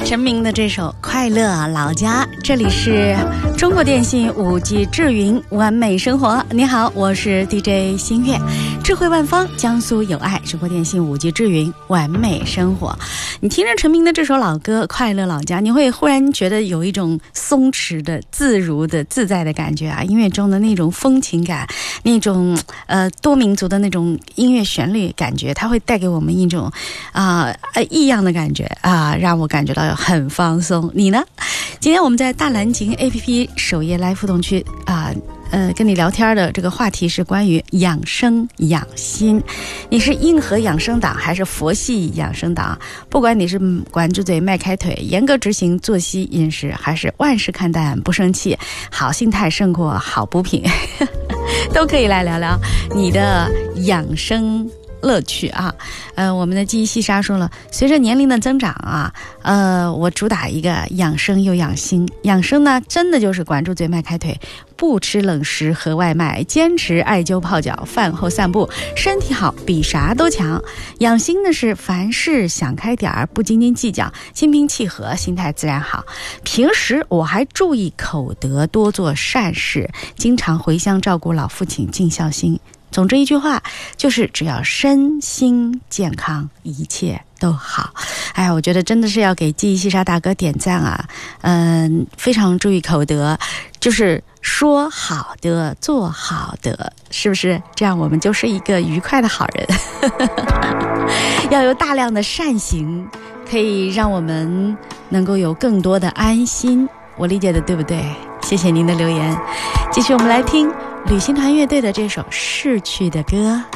陈明的这首《快乐老家》，这里是中国电信5G 智云完美生活。你好，我是 DJ 新月，智慧万方，江苏有爱，中国电信5G 智云完美生活。你听着陈明的这首老歌《快乐老家》，你会忽然觉得有一种松弛的、自如的、自在的感觉啊！音乐中的那种风情感，那种多民族的那种音乐旋律感觉，它会带给我们一种异样的感觉啊，让我感觉到很放松。你呢？今天我们在大蓝鲸 APP 首页来互动区跟你聊天的这个话题是关于养生养心。你是硬核养生党还是佛系养生党？不管你是管住嘴迈开腿，严格执行作息饮食，还是万事看淡不生气，好心态胜过好补品都可以来聊聊你的养生乐趣啊。我们的记忆细沙说了，随着年龄的增长啊，我主打一个养生又养心。养生呢，真的就是管住嘴迈开腿，不吃冷食和外卖，坚持艾灸泡脚，饭后散步，身体好比啥都强。养心的是凡事想开点儿，不斤斤计较，心平气和，心态自然好。平时我还注意口德，多做善事，经常回乡照顾老父亲，尽孝心。总之一句话，就是只要身心健康，一切都好。哎，我觉得真的是要给记忆细沙大哥点赞啊！非常注意口德，就是说好的，做好的，是不是？这样我们就是一个愉快的好人。要有大量的善行，可以让我们能够有更多的安心。我理解的对不对？谢谢您的留言。继续我们来听旅行团乐队的这首逝去的歌。